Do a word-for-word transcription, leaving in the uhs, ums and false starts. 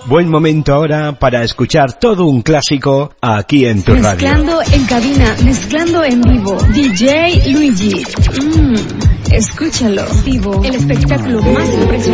Buen momento ahora para escuchar todo un clásico aquí en tu radio. Mezclando en cabina, mezclando en vivo. D J Luigi. Mm, escúchalo. Vivo. El espectáculo más impresionante.